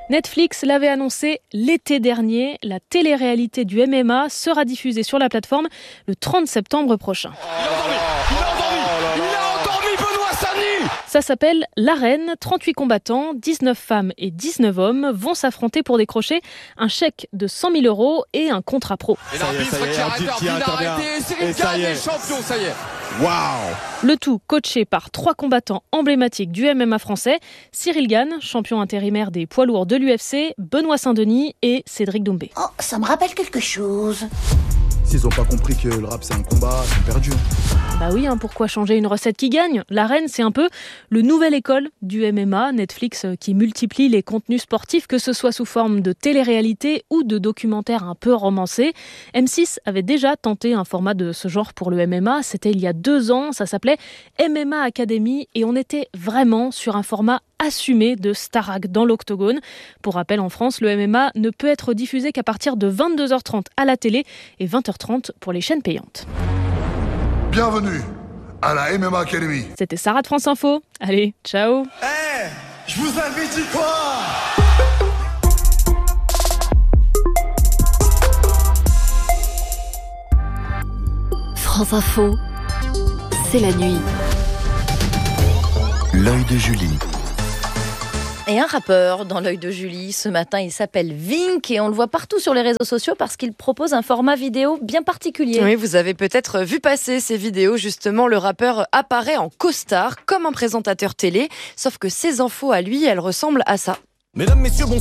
Netflix l'avait annoncé l'été dernier, la télé-réalité du MMA sera diffusée sur la plateforme le 30 septembre prochain. Ça s'appelle l'Arène, 38 combattants, 19 femmes et 19 hommes vont s'affronter pour décrocher un chèque de 100 000 € et un contrat pro. Et l'arbitre qui arrête, Cyril Gane est champion, ça y est. Waouh! Le tout coaché par 3 combattants emblématiques du MMA français, Cyril Gane, champion intérimaire des poids lourds de l'UFC, Benoît Saint-Denis et Cédric Doumbé. Oh, ça me rappelle quelque chose. S'ils n'ont pas compris que le rap c'est un combat, ils sont perdus. Bah oui, pourquoi changer une recette qui gagne ? L'Arène, c'est un peu le nouvelle école du MMA, Netflix qui multiplie les contenus sportifs, que ce soit sous forme de télé-réalité ou de documentaires un peu romancés. M6 avait déjà tenté un format de ce genre pour le MMA, c'était il y a 2 ans, ça s'appelait MMA Academy et on était vraiment sur un format assumé de Starac dans l'octogone. Pour rappel, en France, le MMA ne peut être diffusé qu'à partir de 22h30 à la télé et 20h30 pour les chaînes payantes. Bienvenue à la MMA Academy. C'était Sarah de France Info. Allez, ciao. Je vous avais dit quoi ? France Info, c'est la nuit. L'œil de Julie. Et un rappeur dans l'œil de Julie, ce matin, il s'appelle Vink et on le voit partout sur les réseaux sociaux parce qu'il propose un format vidéo bien particulier. Oui, vous avez peut-être vu passer ces vidéos, justement, le rappeur apparaît en costard comme un présentateur télé, sauf que ses infos à lui, elles ressemblent à ça. Mesdames, messieurs, bonsoir.